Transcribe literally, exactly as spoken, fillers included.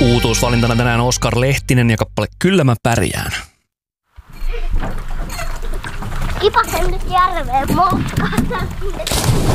Uutuusvalintana tänään Oskar Lehtinen ja kappale Kyllä mä pärjään. Kipasen nyt järveen motkahtaa.